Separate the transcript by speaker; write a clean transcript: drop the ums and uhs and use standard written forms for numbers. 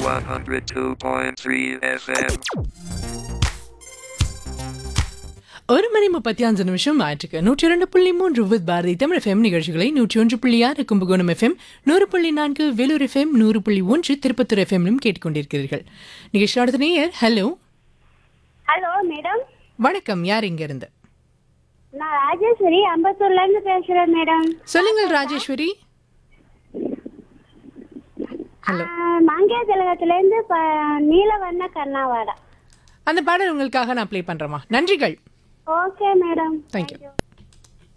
Speaker 1: 102.3 FM.
Speaker 2: 1:35 ஆயிற்றுக்கு 102.3 with Bharathi Tamil FM நிகழ்ச்சிகளை 101.6 Kumbakonam FM 100.4 Vellore FM 100.1 Tirupattur எஃப்எம்லும் கேட்டுக்கொண்டிருக்கிறீர்கள். நிகழ்ச்சி அடுத்த நேயர். ஹலோ
Speaker 3: ஹலோ மேடம்,
Speaker 2: வணக்கம். யார் இங்க இருந்து?
Speaker 3: நான் ராஜேஸ்வரி அம்பத்தூர்ல இருந்து பேசுறேன் மேடம்.
Speaker 2: சொல்லுங்கள் ராஜேஸ்வரி. ஹலோ.
Speaker 3: மாங்கியா திலகத்துல இருந்து நீலவர்ண கர்ணாவாடா.
Speaker 2: அந்த பாடல் உங்களுக்காக நான் ப்ளே பண்றேமா. நன்றிகள்.
Speaker 3: Okay madam,
Speaker 2: thank you.